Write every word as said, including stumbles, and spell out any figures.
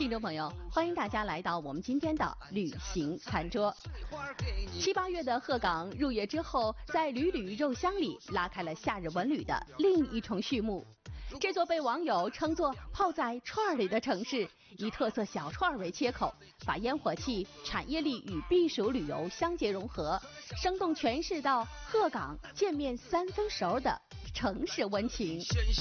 听众朋友，欢迎大家来到我们今天的旅行餐桌。七八月的鹤岗入夜之后，在缕缕肉香里拉开了夏日文旅的另一重序幕。这座被网友称作泡在串儿里的城市，以特色小串儿为切口，把烟火气、产业力与避暑旅游相结融合，生动诠释到鹤岗见面三分熟的城市温情。